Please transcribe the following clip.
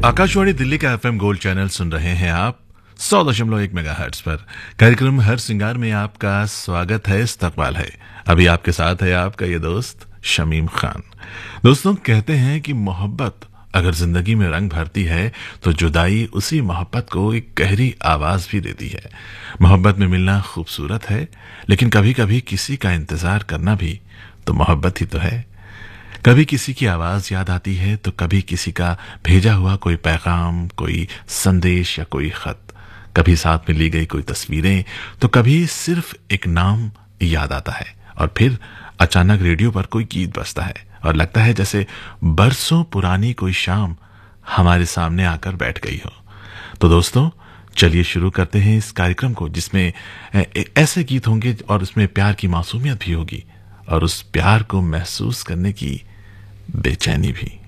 आकाशवाणी दिल्ली का FM gold channel सुन रहे हैं आप 100.1 मेगाहर्ट्ज पर। कार्यक्रम हर सिंगार में आपका स्वागत है, इस्तकबाल है। अभी आपके साथ है आपका ये दोस्त शमीम खान। दोस्तों, कहते हैं कि मोहब्बत अगर जिंदगी में रंग भरती है तो जुदाई उसी मोहब्बत को एक गहरी आवाज भी देती है। मोहब्बत में मिलना खूबसूरत है, लेकिन कभी कभी किसी का इंतजार करना भी तो मोहब्बत ही तो है। कभी किसी की आवाज याद आती है तो कभी किसी का भेजा हुआ कोई पैगाम, कोई संदेश या कोई खत, कभी साथ में ली गई कोई तस्वीरें, तो कभी सिर्फ एक नाम याद आता है। और फिर अचानक रेडियो पर कोई गीत बजता है और लगता है जैसे बरसों पुरानी कोई शाम हमारे सामने आकर बैठ गई हो। तो दोस्तों, चलिए शुरू करते हैं इस कार्यक्रम को, जिसमें ऐसे गीत होंगे और उसमें प्यार की मासूमियत भी होगी और उस प्यार को महसूस करने की बेचैनी भी।